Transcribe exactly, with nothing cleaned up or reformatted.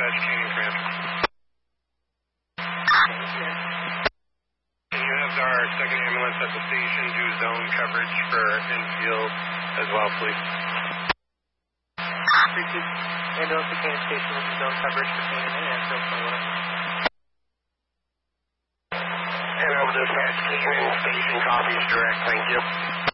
dispatch, Canyon Command. Can you have our second ambulance at the station do zone coverage for infield as well, please? three two, ambulance at Canyon Station with the zone coverage for Canyon and Airfield twenty-one. And over dispatch, Canyon Station, copies direct, thank you.